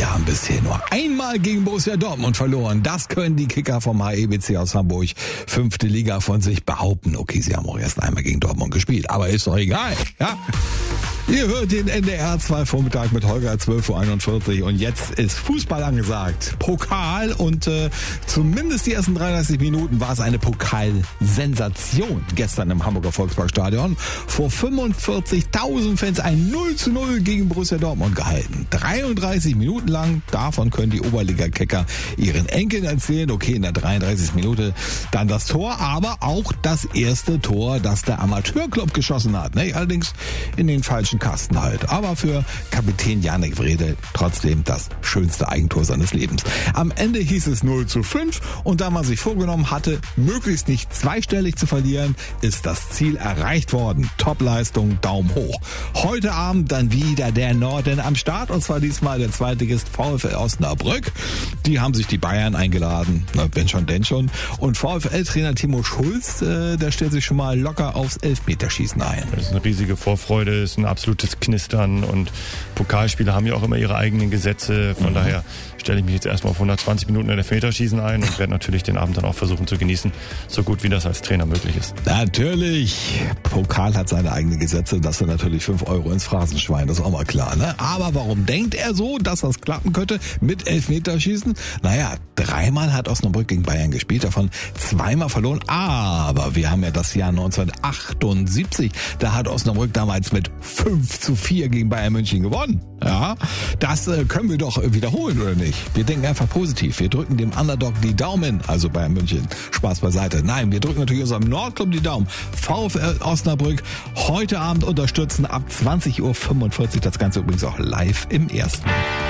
Wir haben bisher nur einmal gegen Borussia Dortmund verloren. Das können die Kicker vom HEBC aus Hamburg, 5. Liga, von sich behaupten. Okay, sie haben auch erst einmal gegen Dortmund gespielt, aber ist doch egal. Ja. Ihr hört den NDR 2 Vormittag mit Holger, 12.41 Uhr, und jetzt ist Fußball angesagt. Pokal, und zumindest die ersten 33 Minuten war es eine Pokalsensation gestern im Hamburger Volksparkstadion. Vor 45.000 Fans ein 0:0 gegen Borussia Dortmund gehalten. 33 Minuten lang, davon können die Oberliga-Kicker ihren Enkeln erzählen. Okay, in der 33. Minute dann das Tor, aber auch das erste Tor, das der Amateurclub geschossen hat. Ne? Allerdings in den falschen Kasten halt. Aber für Kapitän Jannik Wrede trotzdem das schönste Eigentor seines Lebens. Am Ende hieß es 0:5, und da man sich vorgenommen hatte, möglichst nicht zweistellig zu verlieren, ist das Ziel erreicht worden. Topleistung, Daumen hoch. Heute Abend dann wieder der Norden am Start, und zwar diesmal der Zweitligist VfL Osnabrück. Die haben sich die Bayern eingeladen, na, wenn schon, denn schon. Und VfL-Trainer Timo Schulz, der stellt sich schon mal locker aufs Elfmeterschießen ein. Das ist eine riesige Vorfreude, ist ein absolutes Knistern, und Pokalspiele haben ja auch immer ihre eigenen Gesetze. Von daher stelle ich mich jetzt erstmal auf 120 Minuten in Elfmeterschießen ein und werde natürlich den Abend dann auch versuchen zu genießen, so gut wie das als Trainer möglich ist. Natürlich, Pokal hat seine eigenen Gesetze, das sind natürlich 5 Euro ins Phrasenschwein, das ist auch mal klar, ne? Aber warum denkt er so, dass das klappen könnte mit Elfmeterschießen? Naja, 3-mal hat Osnabrück gegen Bayern gespielt, davon 2-mal verloren, aber wir haben ja das Jahr 1978, da hat Osnabrück damals mit 5:4 gegen Bayern München gewonnen. Ja, das können wir doch wiederholen, oder nicht? Wir denken einfach positiv. Wir drücken dem Underdog die Daumen, also Bayern München. Spaß beiseite. Nein, wir drücken natürlich unserem Nordclub die Daumen. VfL Osnabrück heute Abend unterstützen ab 20:45 Uhr. Das Ganze übrigens auch live im Ersten.